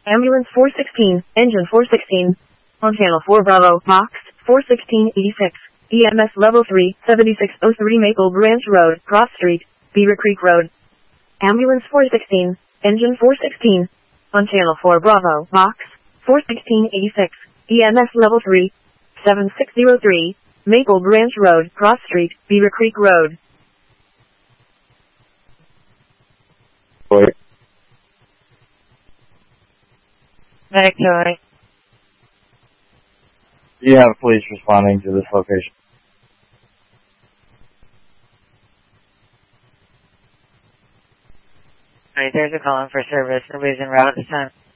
Ambulance 416, engine 416. On channel 4 Bravo, box 41686. EMS level 3, 7603 Maple Branch Road, Cross Street, Beaver Creek Road. Ambulance 416, engine 416. On channel 4 Bravo, box 41686. EMS level 3, 7603 Maple Branch Road, Cross Street, Beaver Creek Road. Medic Joy. You have police responding to this location. Alright, there's a call in for service. Nobody's en route at this time.